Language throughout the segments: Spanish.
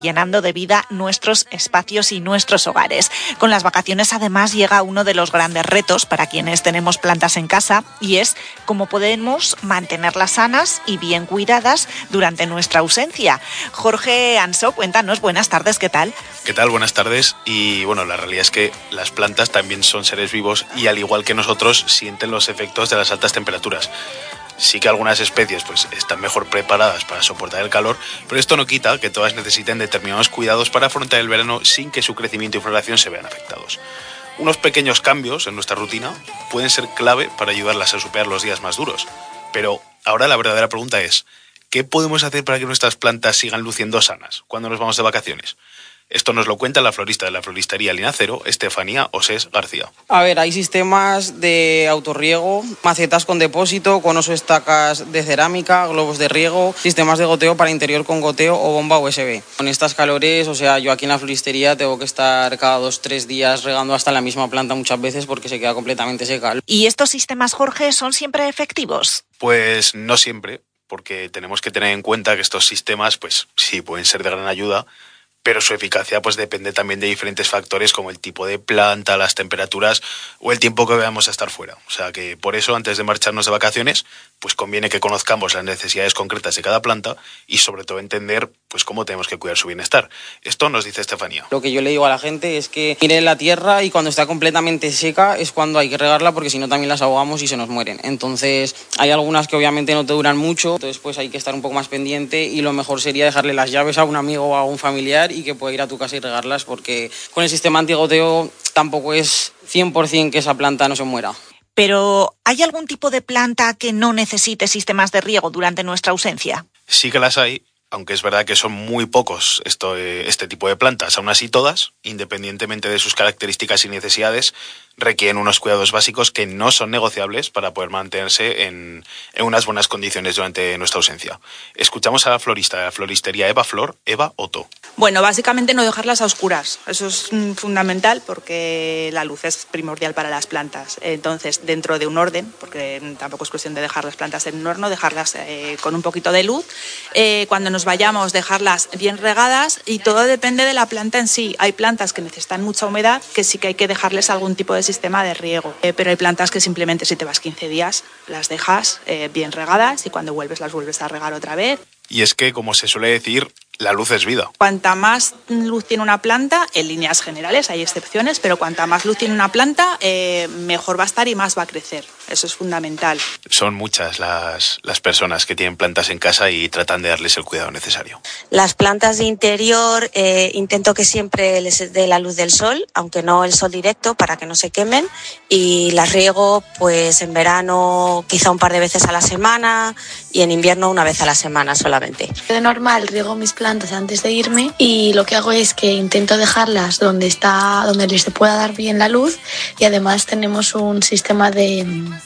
llenando de vida nuestros espacios y nuestros hogares. Con las vacaciones además llega uno de los grandes retos para quienes tenemos plantas en casa y es cómo podemos mantenerlas sanas y bien cuidadas durante nuestra ausencia. Jorge Ansó, cuéntanos, buenas tardes, ¿qué tal? ¿Qué tal? Buenas tardes. Y bueno, la realidad es que las plantas también son seres vivos y al igual que nosotros sienten los efectos de las altas temperaturas. Sí que algunas especies pues están mejor preparadas para soportar el calor, pero esto no quita que todas necesiten determinados cuidados para afrontar el verano sin que su crecimiento y floración se vean afectados. Unos pequeños cambios en nuestra rutina pueden ser clave para ayudarlas a superar los días más duros. Pero ahora la verdadera pregunta es, ¿qué podemos hacer para que nuestras plantas sigan luciendo sanas cuando nos vamos de vacaciones? Esto nos lo cuenta la florista de la floristería Linacero, Estefanía Osés García. A ver, hay sistemas de autorriego, macetas con depósito, conos o estacas de cerámica, globos de riego, sistemas de goteo para interior con goteo o bomba USB. Con estas calores, yo aquí en la floristería tengo que estar cada 2-3 días regando hasta la misma planta muchas veces porque se queda completamente seca. ¿Y estos sistemas, Jorge, son siempre efectivos? Pues no siempre, porque tenemos que tener en cuenta que estos sistemas, pues sí, pueden ser de gran ayuda, pero su eficacia pues depende también de diferentes factores como el tipo de planta, las temperaturas o el tiempo que vayamos a estar fuera. O sea que por eso antes de marcharnos de vacaciones pues conviene que conozcamos las necesidades concretas de cada planta y sobre todo entender pues cómo tenemos que cuidar su bienestar. Esto nos dice Estefanía. Lo que yo le digo a la gente es que miren la tierra y cuando está completamente seca es cuando hay que regarla porque si no también las ahogamos y se nos mueren. Entonces hay algunas que obviamente no te duran mucho, entonces pues hay que estar un poco más pendiente y lo mejor sería dejarle las llaves a un amigo o a un familiar y que pueda ir a tu casa y regarlas porque con el sistema antigoteo tampoco es 100% que esa planta no se muera. Pero, ¿hay algún tipo de planta que no necesite sistemas de riego durante nuestra ausencia? Sí que las hay, aunque es verdad que son muy pocos este tipo de plantas. Aún así todas, independientemente de sus características y necesidades, requieren unos cuidados básicos que no son negociables para poder mantenerse en unas buenas condiciones durante nuestra ausencia. Escuchamos a la florista de la floristería Eva Flor, Eva Otto. Bueno, básicamente no dejarlas a oscuras. Eso es fundamental porque la luz es primordial para las plantas. Entonces, dentro de un orden, porque tampoco es cuestión de dejar las plantas en un horno, dejarlas con un poquito de luz. Cuando nos vayamos, dejarlas bien regadas y todo depende de la planta en sí. Hay plantas que necesitan mucha humedad, que sí que hay que dejarles algún tipo de sistema de riego. Pero hay plantas que simplemente si te vas 15 días, las dejas bien regadas y cuando vuelves las vuelves a regar otra vez. Y es que, como se suele decir, la luz es vida. Cuanta más luz tiene una planta, en líneas generales hay excepciones, pero cuanta más luz tiene una planta, mejor va a estar y más va a crecer. Eso es fundamental. Son muchas las personas que tienen plantas en casa y tratan de darles el cuidado necesario. Las plantas de interior intento que siempre les dé la luz del sol, aunque no el sol directo, para que no se quemen. Y las riego pues en verano quizá un par de veces a la semana y en invierno una vez a la semana solamente. De normal riego mis plantas antes de irme y lo que hago es que intento dejarlas donde les pueda dar bien la luz y además tenemos un sistema de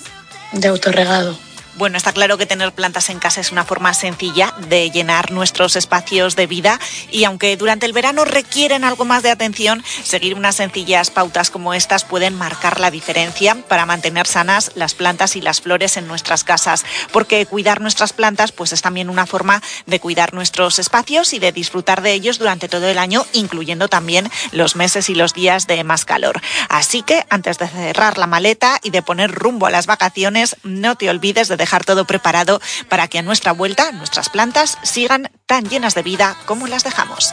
autorregado. Bueno, está claro que tener plantas en casa es una forma sencilla de llenar nuestros espacios de vida y aunque durante el verano requieren algo más de atención, seguir unas sencillas pautas como estas pueden marcar la diferencia para mantener sanas las plantas y las flores en nuestras casas, porque cuidar nuestras plantas pues es también una forma de cuidar nuestros espacios y de disfrutar de ellos durante todo el año, incluyendo también los meses y los días de más calor. Así que antes de cerrar la maleta y de poner rumbo a las vacaciones, no te olvides de dejar todo preparado para que a nuestra vuelta nuestras plantas sigan tan llenas de vida como las dejamos.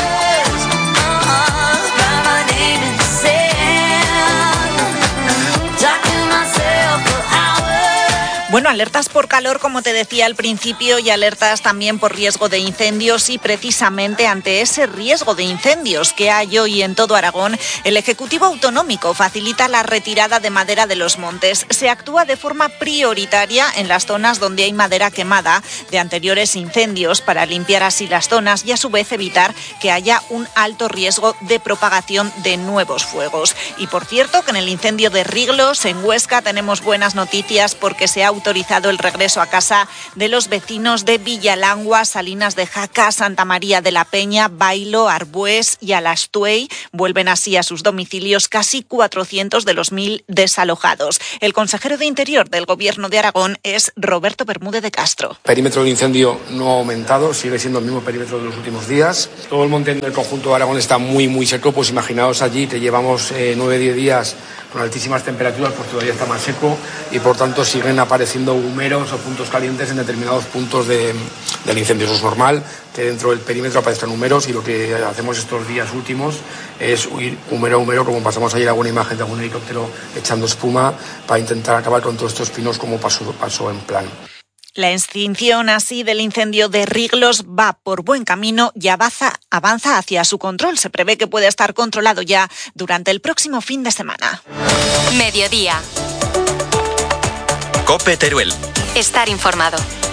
Bueno, alertas por calor, como te decía al principio, y alertas también por riesgo de incendios y precisamente ante ese riesgo de incendios que hay hoy en todo Aragón, el Ejecutivo Autonómico facilita la retirada de madera de los montes. Se actúa de forma prioritaria en las zonas donde hay madera quemada de anteriores incendios para limpiar así las zonas y a su vez evitar que haya un alto riesgo de propagación de nuevos fuegos. Y por cierto, que en el incendio de Riglos, en Huesca, tenemos buenas noticias porque se ha autorizado autorizado el regreso a casa de los vecinos de Villalangua, Salinas de Jaca, Santa María de la Peña, Bailo, Arbués y Alastuey. Vuelven así a sus domicilios casi 400 de los 1.000 desalojados. El consejero de Interior del Gobierno de Aragón es Roberto Bermúdez de Castro. El perímetro del incendio no ha aumentado, sigue siendo el mismo perímetro de los últimos días. Todo el monte del conjunto de Aragón está muy seco, pues imaginaos allí que llevamos 9-10 días con altísimas temperaturas, pues todavía está más seco y por tanto siguen apareciendo humeros o puntos calientes en determinados puntos del incendio. Eso es normal, que dentro del perímetro aparezcan humeros y lo que hacemos estos días últimos es huir humero a humero, como pasamos ayer alguna imagen de algún helicóptero echando espuma para intentar acabar con todos estos pinos como pasó en plan. La extinción así del incendio de Riglos va por buen camino y avanza hacia su control. Se prevé que pueda estar controlado ya durante el próximo fin de semana. Mediodía. COPE Teruel. Estar informado.